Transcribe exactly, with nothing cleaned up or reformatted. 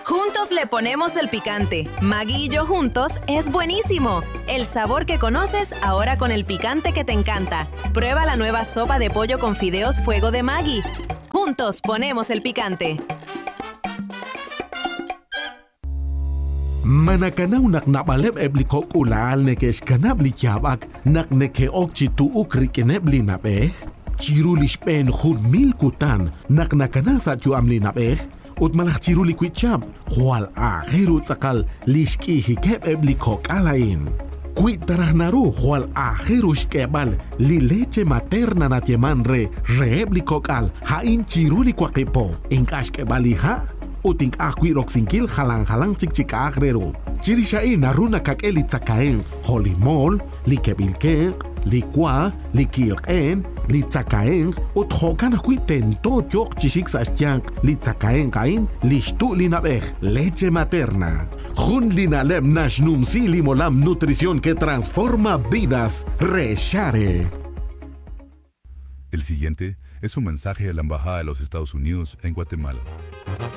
Juntos le ponemos el picante. Maggi y yo juntos es buenísimo. El sabor que conoces ahora con el picante que te encanta. Prueba la nueva sopa de pollo con fideos fuego de Maggi. Juntos ponemos el picante. Manakanaw nak nabaleb eblikok ulal nekesh kanabli chabak nak neke okchitu ukrikenebli nabe. Chirulish pen hun mil kutan nak nakanasa tu amli nabe. Ut malak chiruli kuichab hual akhirut sakal lishki hikeb eblikok alain. Kuitarah naru hual akhirush kebal li leche materna natyeman re re eblikok al hain chiruli kwakipo inkash kebali ha. Uting akwi roksinkil halang-halang cik-cik akrero. Ciri syai naruna kak eli tsakaeng holimol, li kebilkeng, li kwa, li kilken, li tsakaeng, ut hokan akwi tento chok chisik sasyang, li tsakaeng kain, li shtu li nabeh, leche materna. Jun li nalem nashnum si limolam nutrición que transforma vidas, Reshare. El siguiente es un mensaje de la Embajada de los Estados Unidos en Guatemala.